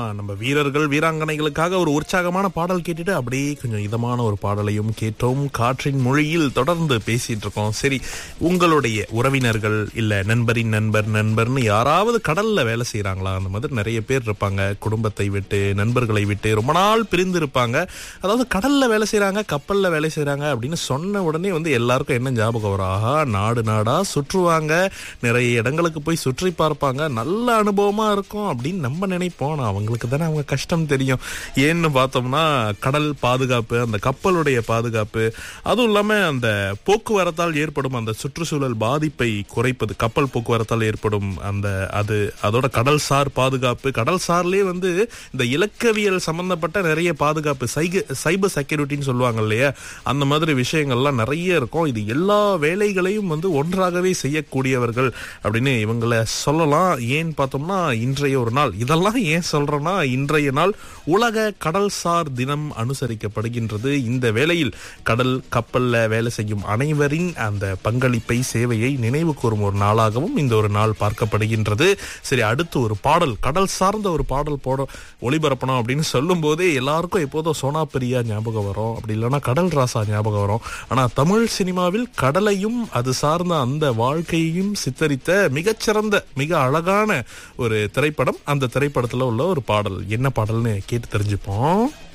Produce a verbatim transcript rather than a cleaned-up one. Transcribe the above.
நம்ம வீரர்கள் வீராங்கனைகளுக்காக ஒரு உற்சாகமான பாடல் கேட்டுட்டு அப்படியே கொஞ்சம் இதமான ஒரு பாடலையும் கேட்டோம். காற்றின் மொழியில் தொடர்ந்து பேசிட்டு இருக்கோம். சரி, உங்களுடைய உறவினர்கள் இல்ல நண்பரின் நண்பர் நண்பர்னு யாராவது கடல்ல வேலை செய்யறாங்களா? அந்த மாதிரி நிறைய பேர் இருப்பாங்க. குடும்பத்தை விட்டு நண்பர்களை விட்டு ரொம்ப நாள் பிரிந்து இருப்பாங்க. அதாவது கடல்ல வேலை செய்யறாங்க, கப்பல்ல வேலை செய்யறாங்க அப்படின்னு சொன்ன உடனே வந்து எல்லாருக்கும் என்ன ஞாபகம் வரும்? ஆஹா, நாடு நாடா சுற்றுவாங்க, நிறைய இடங்களுக்கு போய் சுற்றி பார்ப்பாங்க, நல்ல அனுபவமா இருக்கும் அப்படின்னு நம்ம நினைப்போம். நான் அவங்களுக்கு தானே அவங்க கஷ்டம் தெரியும். ஏன்னு பார்த்தோம்னா கடல் பாதுகாப்பு, அந்த கப்பலுடைய பாதுகாப்பு, அதுவும் இல்லாம அந்த போக்குவரத்தால் ஏற்படும் அந்த சுற்றுச்சூழல் பாதிப்பை குறைப்பது, கப்பல் போக்குவரத்தால் ஏற்படும் அந்த அது அதோட கடல் சார் பாதுகாப்பு, கடல் சார்லயே வந்து இந்த இலக்கவியல் சம்பந்தப்பட்ட நிறைய பாதுகாப்பு, சைக சைபர் செக்யூரிட்டின்னு சொல்லுவாங்க இல்லையா, அந்த மாதிரி விஷயங்கள்லாம் நிறைய இருக்கும். இது எல்லா வேலைகளையும் வந்து ஒன்றாகவே செய்யக்கூடியவர்கள் அப்படின்னு இவங்களை சொல்லலாம். ஏன்னு பார்த்தோம்னா இன்றைய ஒரு நாள், இதெல்லாம் ஏன் சொல்றேன்னா இன்றைய நாள் உலக கடல்சார் தினம் அனுசரிக்கப்படுகின்றது. இந்த வேளையில் கடல் கப்பல்ல வேலை செய்யும் அனைவரின் அந்த பங்களிப்பை, சேவையை நினைவு கூறும் ஒரு நாளாகவும் இந்த ஒரு நாள் பார்க்கப்படுகின்றது. சரி, அடுத்து ஒரு பாடல், கடல் சார்ந்த ஒரு பாடல் போட ஒளிபரப்பணும் அப்படின்னு சொல்லும் போதே எல்லாருக்கும் எப்போதும் சோனா பிரியா ஞாபகம் வரும், அப்படி இல்லைன்னா கடல் ராசா ஞாபகம் வரும். ஆனா தமிழ் சினிமாவில் கடலையும் அது சார்ந்த அந்த வாழ்க்கையையும் சித்தரித்த மிகச்சிறந்த மிக அழகான ஒரு திரைப்படம். அந்த திரைப்படத்துல உள்ள ஒரு பாடல் என்ன பாடல்னு கேட்டு தெரிஞ்சுப்போம்.